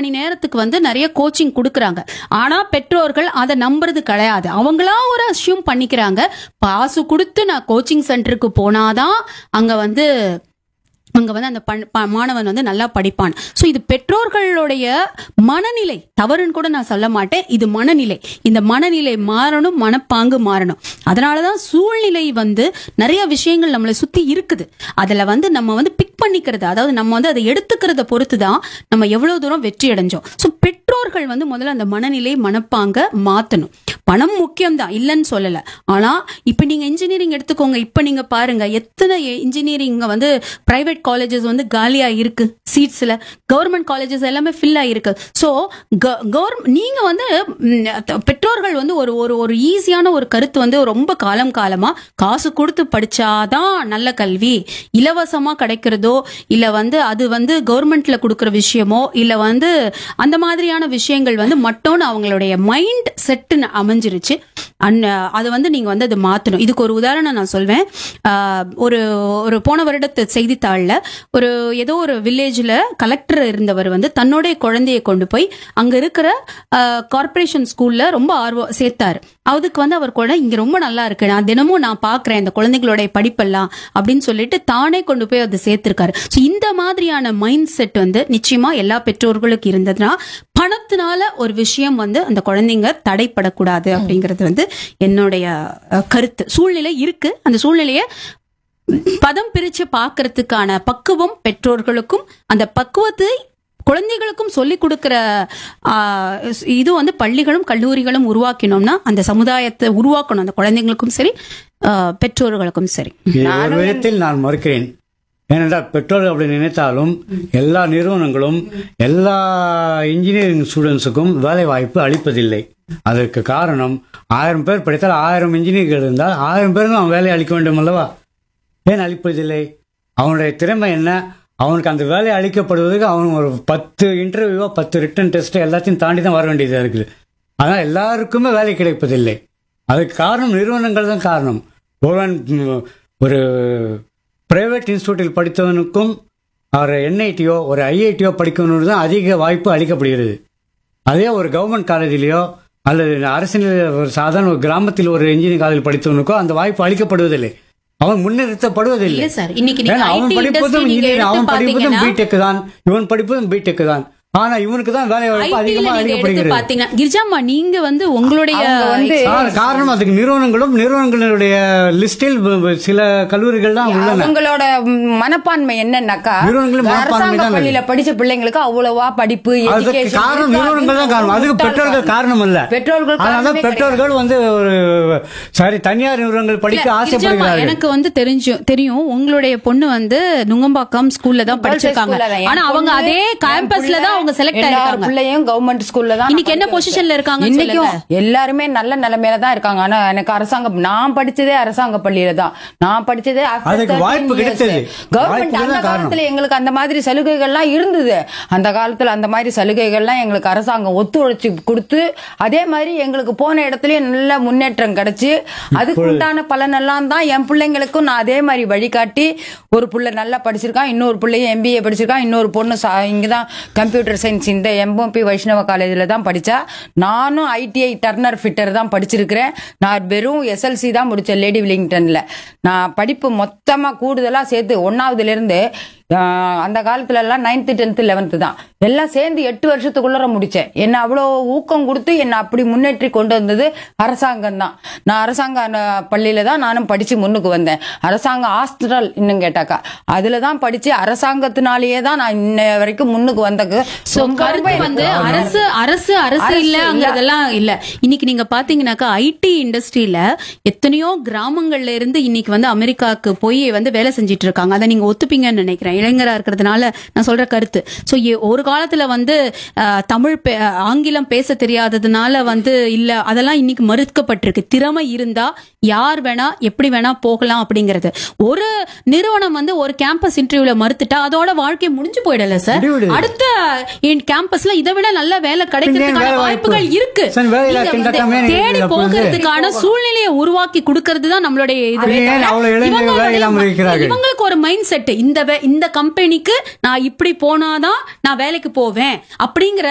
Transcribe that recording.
மணி நேரத்துக்கு வந்து நிறைய கோச்சிங் கொடுக்கறாங்க. ஆனா பெற்றோர்கள் அதை நம்புறது கிடையாது. அவங்களா ஒரு அஸ்யூம் பண்ணிக்கிறாங்க, காசு கொடுத்து நான் கோச்சிங் சென்டருக்கு போனாதான் அங்க வந்து அந்த மாணவன் வந்து நல்லா படிப்பான். சோ இது பெற்றோர்களுடைய மனநிலை, தவறுன்னு கூட நான் சொல்ல மாட்டேன், இது மனநிலை. இந்த மனநிலை மாறணும், மனப்பாங்கு மாறணும். அதனாலதான் சூழ்நிலை வந்து நிறைய விஷயங்கள் நம்மளை சுத்தி இருக்குது. அதுல வந்து நம்ம வந்து பிக் பண்ணிக்கிறது, அதாவது நம்ம வந்து அதை எடுத்துக்கிறத பொறுத்துதான் நம்ம எவ்வளவு தூரம் வெற்றி அடைஞ்சோம். சோ பெற்றோர்கள் வந்து முதல்ல அந்த மனநிலை, மனப்பாங்க மாத்தணும். பணம் முக்கியம் தான், இல்லைன்னு சொல்லல. ஆனா இப்ப நீங்க இன்ஜினியரிங் எடுத்துக்கோங்க, இப்ப நீங்க பாருங்க எத்தனை இன்ஜினியரிங் வந்து பிரைவேட் காலேஜஸ் வந்து காலியா இருக்கு சீட்ஸ்ல, கவர்மெண்ட் காலேஜஸ் எல்லாமே ஃபில் ஆயிருக்கு. சோ நீங்க வந்து பெற்றோர்கள் வந்து ஒரு ஈஸியான ஒரு கருத்து வந்து ரொம்ப காலமா காசு கொடுத்து படிச்சாதான் நல்ல கல்வி, இலவசமா கிடைக்கிறதோ இல்ல வந்து அது வந்து கவர்மெண்ட்ல கொடுக்கிற விஷயமோ இல்ல வந்து அந்த மாதிரியான விஷயங்கள் வந்து மட்டும்னு அவங்களுடைய மைண்ட் செட் அமைஞ்சிருச்சு. அது வந்து நீங்க வந்து அதை மாத்தணும். இதுக்கு ஒரு உதாரணம் நான் சொல்வேன். ஒரு போன வருடத்து செய்தித்தாள்ல ஏதோ ஒரு வில்லேஜ்ல கலெக்டர் இருந்தவர் வந்து தன்னோட குழந்தையை கொண்டு போய் அங்க இருக்கிற கார்பரேஷன் ஸ்கூல்ல ரொம்ப ஆர்வம் சேர்த்தாரு. அதுக்கு வந்து அவர் கூட இங்க ரொம்ப நல்லா இருக்கு, நான் தினமும் நான் பாக்குறேன் இந்த குழந்தைகளுடைய படிப்பெல்லாம் அப்படின்னு சொல்லிட்டு தானே கொண்டு போய் அதை சேர்த்திருக்காரு. இந்த மாதிரியான மைண்ட் செட் வந்து நிச்சயமா எல்லா பெற்றோர்களுக்கு இருந்ததுன்னா பணத்தினால ஒரு விஷயம் வந்து அந்த குழந்தைங்க தடைப்படக்கூடாது அப்படிங்கிறது வந்து என்னுடைய கருத்து. சூழ்நிலை இருக்கு, அந்த சூழ்நிலையை பதம் பிரிச்சு பாக்குறதுக்கான பக்குவம் பெற்றோர்களுக்கும் அந்த பக்குவத்தை குழந்தைகளுக்கும் சொல்லிக் கொடுக்கிற இது வந்து பள்ளிகளும் கல்லூரிகளும் உருவாக்கணும்னா அந்த சமுதாயத்தை உருவாக்கணும், அந்த குழந்தைங்களுக்கும் சரி பெற்றோர்களுக்கும் சரி. ஒரு விதத்தில் நான் மறுக்கிறேன். ஏனென்றால் பெற்றோர்கள் அப்படி நினைத்தாலும் எல்லா நிறுவனங்களும் எல்லா இன்ஜினியரிங் ஸ்டூடெண்ட்ஸுக்கும் வேலை வாய்ப்பு அளிப்பதில்லை. அதற்கு காரணம் 1000 பேர் படித்தால் 1000 இன்ஜினியர்கள் இருந்தால் 1000 பேருக்கும் அவன் வேலை அளிக்க வேண்டும் அல்லவா? ஏன் அளிப்பதில்லை? அவனுடைய திறமை என்ன? அவனுக்கு அந்த வேலை அளிக்கப்படுவதற்கு அவன் ஒரு 10 இன்டர்வியூவோ 10 ரிட்டன் டெஸ்ட் எல்லாத்தையும் தாண்டி தான் வர வேண்டியதாக இருக்குது. ஆனால் எல்லாருக்குமே வேலை கிடைப்பதில்லை. அதுக்கு காரணம் நிறுவனங்கள் தான் காரணம். ஒரு பிரைவேட் இன்ஸ்டியூட்டில் படித்தவனுக்கும் ஒரு என்ஐடியோ ஒரு ஐஐடியோ படிக்கணும்னு தான் அதிக வாய்ப்பு அளிக்கப்படுகிறது. அதே ஒரு கவர்மெண்ட் காலேஜிலேயோ அல்லது அரசியல் ஒரு சாதாரண ஒரு கிராமத்தில் ஒரு இன்ஜினியரிங் காலேஜ் படித்தவனுக்கோ அந்த வாய்ப்பு அளிக்கப்படுவதில்லை, அவன் முன்னிறுத்தப்படுவதில்லை. அவன் படிப்பதும் இன்ஜினியரிங், அவன் படிப்பதும் பிடெக் தான், இவன் படிப்பதும் பிடெக் தான். ஆனா இவனுக்கு தான் வேலை வாய்ப்பு அதிகமா அளிக்கப்படுகிறது. கிரிஜாமா, நீங்க வந்து உங்களுடைய காரணம் அதுக்கு நிறுவனங்களுடைய லிஸ்டில் சில கல்லூரிகள் தான் உள்ளன. உங்களோட மனப்பான்மை என்னன்னாக்கா, அரசாங்க பள்ளியில படிச்ச பிள்ளைங்களுக்கு அவ்வளவா படிப்பு காரணம் நிறுவனங்கள் தான் காரணம், அதுக்கு பெற்றோர்கள் காரணம் இல்ல. பெற்றோர்கள் வந்து ஒரு சரி தனியார் நிறுவனங்கள் படிக்க ஆசைப்படுகிறார்கள். எனக்கு வந்து தெரியும் உங்களுடைய பொண்ணு வந்து நுங்கம்பாக்கம் ஸ்கூல்ல தான் படிச்சிருக்காங்க. ஆனா அவங்க அதே கேம்பஸ்ல தான் அவங்க செலக்ட் ஆயிருக்காங்க. பிள்ளையும் கவர்மெண்ட் ஸ்கூல்ல தான். இன்னைக்கு என்ன பொசிஷன்ல இருக்காங்க? இன்னைக்கும் எல்லாருமே நல்ல நிலைமையில தான் இருக்காங்க. ஆனா எனக்கு நான் படிச்சதே அரசாங்க பள்ளியில தான். நான் படிச்சதே அதுக்கு வாய்ப்பு கிடைச்சது கவர்மெண்ட். அந்த காலத்துல எங்களுக்கு அந்த மாதிரி சலுகைகள்லாம் இருந்தது. அந்த காலத்துல அந்த மாதிரி சலுகைகள்லாம் எங்களுக்கு அரசாங்கம் ஒத்துழைச்சு கொடுத்து, அதே மாதிரி எங்களுக்கு போன இடத்துலயே நல்ல முன்னேற்றம் கிடைச்சு, அதுக்கு உண்டான பலனெல்லாம் தான் என் பிள்ளைங்களுக்கும் நான் அதே மாதிரி வழிகாட்டி, ஒரு பிள்ளை நல்லா படிச்சிருக்கான், இன்னொரு பிள்ளையும் எம்பிஏ படிச்சிருக்கான், இன்னொரு பொண்ணு இங்கதான் கம்ப்யூட்டர் சயின்ஸ் இந்த எம்எம்பி வைஷ்ணவ காலேஜில் தான் படித்தா. நானும் ஐடிஐ டர்னர் ஃபிட்டர் தான் படிச்சிருக்கிறேன். நான் வெறும் எஸ்எல்சி தான் முடித்தேன் லேடி வில்லிங்டனில். நான் படிப்பு மொத்தமாக கூடுதலாக சேர்த்து 1ஆவதுலேருந்து அந்த காலத்துல எல்லாம் 9th 10th 11th தான் எல்லாம் சேர்ந்து 8 வருஷத்துக்குள்ள முடிச்சேன். என்ன அவ்வளோ ஊக்கம் கொடுத்து என்ன அப்படி முன்னேற்றி கொண்டு வந்தது அரசாங்கம் தான். நான் அரசாங்க பள்ளியில தான் நானும் படிச்சு முன்னுக்கு வந்தேன். அரசாங்க ஹாஸ்டல் இன்னும் கேட்டாக்கா அதுல தான் படிச்சு அரசாங்கத்தினாலேயே தான் நான் இன்ன வரைக்கும் முன்னுக்கு வந்தது. வந்து அரசு இல்லங்கிறதெல்லாம் இல்ல. இன்னைக்கு நீங்க பாத்தீங்கன்னாக்கா ஐடி இண்டஸ்ட்ரியில எத்தனையோ கிராமங்கள்ல இருந்து இன்னைக்கு வந்து அமெரிக்காவுக்கு போய் வந்து வேலை செஞ்சிட்டு இருக்காங்க. அதை நீங்க ஒத்துப்பீங்கன்னு நினைக்கிறேன், இளைஞரா இருக்கிறதுனால நான் சொல்ற கருத்து. சோ ஒரு காலத்துல வந்து தமிழ் ஆங்கிலம் பேச தெரியாததுனால வந்து இல்ல, அதெல்லாம் இன்னைக்கு மறுக்கப்பட்டிருக்கு. திறமை இருந்தா யார் வேணா எப்படி வேணா போகலாம் அப்படிங்கறது. ஒரு நிறுவனம் வந்து ஒரு கேம்பஸ் இன்டர்வியூல மறுத்துட்டா அதோட வாழ்க்கை முடிஞ்சு போயிடல சார். அடுத்த கேம்பஸ்ல இதை விட நல்ல வேலை கிடைக்கிறதுக்கான வாய்ப்புகள் இருக்கு. தேடி போகிறதுக்கான சூழ்நிலையை உருவாக்கி கொடுக்கறது தான் நம்மளுடைய இது. இவங்களுக்கு ஒரு மைண்ட் செட், இந்த கம்பெனிக்கு நான் இப்படி போனாதான் நான் வேலைக்கு போவேன் அப்படிங்கிற